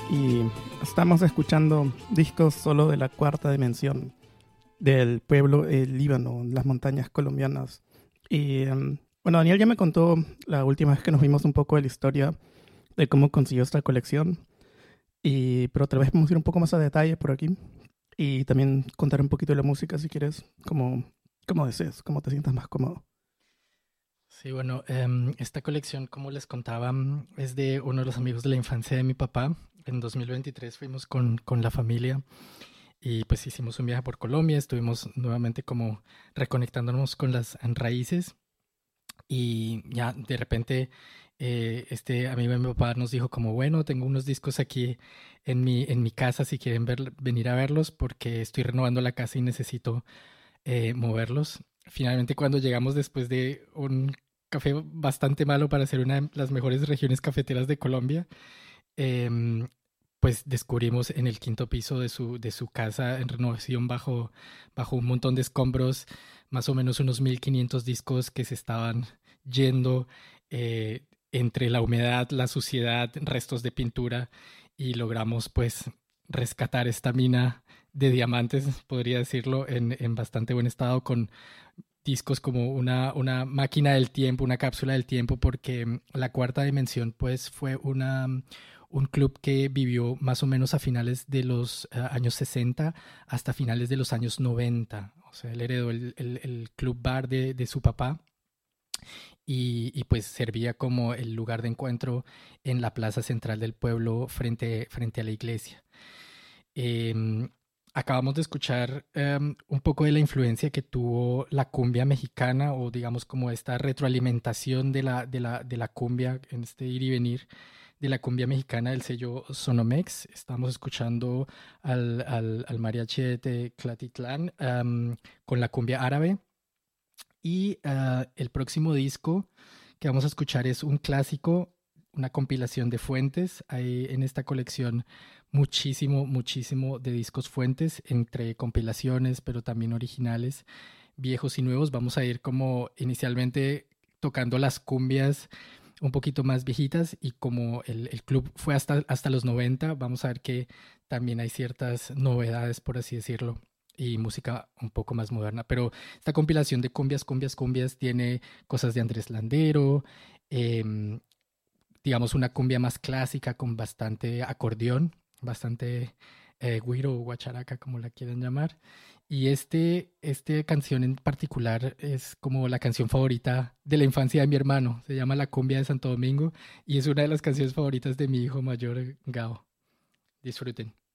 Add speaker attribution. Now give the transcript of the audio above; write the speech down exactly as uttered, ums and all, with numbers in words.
Speaker 1: y estamos escuchando discos solo de la cuarta dimensión del pueblo el Líbano, en las montañas colombianas. Y um, bueno, Daniel ya me contó la última vez que nos vimos un poco de la historia de cómo consiguió esta colección, y, pero tal vez podemos ir un poco más a detalle por aquí y también contar un poquito de la música si quieres, como, como desees, como te sientas más cómodo.
Speaker 2: Sí, bueno, em, esta colección, como les contaba, mm, es de uno de los amigos de la infancia de mi papá. En dos mil veintitrés fuimos con, con la familia y pues hicimos un viaje por Colombia, estuvimos nuevamente como reconectándonos con las raíces y ya de repente eh, este amigo de mi papá nos dijo como, bueno, tengo unos discos aquí en mi, en mi casa si quieren ver, venir a verlos porque estoy renovando la casa y necesito eh, moverlos. Finalmente, cuando llegamos después de un café bastante malo para ser una de las mejores regiones cafeteras de Colombia, em, pues descubrimos en el quinto piso de su, de su casa en renovación bajo, bajo un montón de escombros, más o menos unos mil quinientos discos que se estaban yendo eh, entre la humedad, la suciedad, restos de pintura y logramos pues rescatar esta mina de diamantes, podría decirlo, en, en bastante buen estado con discos como una, una máquina del tiempo, una cápsula del tiempo, porque mm, la cuarta dimensión pues fue una, mm, un club que vivió más o menos a finales de los eh, años sesenta hasta finales de los años noventa. O sea, él heredó el, el- el club bar de, de su papá y, y, pues servía como el lugar de encuentro en la plaza central del pueblo frente, frente a la iglesia. Em, Acabamos de escuchar em, un poco de la influencia que tuvo la cumbia mexicana o digamos como esta retroalimentación de la, de la, de la cumbia, en este ir y venir de la cumbia mexicana del sello Sonomex. Estamos escuchando al, al, al mariachi de Teclatitlán em, con la cumbia árabe. Y ah, el próximo disco que vamos a escuchar es un clásico, una compilación de fuentes. Hay en esta colección muchísimo, muchísimo de discos fuentes, entre compilaciones, pero también originales, viejos y nuevos. Vamos a ir como inicialmente tocando las cumbias un poquito más viejitas y como el, el club fue hasta, hasta los noventa, vamos a ver que también hay ciertas novedades, por así decirlo, y música un poco más moderna. Pero esta compilación de cumbias, cumbias, cumbias tiene cosas de Andrés Landero, em, digamos una cumbia más clásica con bastante acordeón, bastante eh, güiro o guacharaca, como la quieran llamar. Y este, este canción en particular es como la canción favorita de la infancia de mi hermano. Se llama La Cumbia de Santo Domingo y es una de las canciones favoritas de mi hijo mayor, Gao. Disfruten.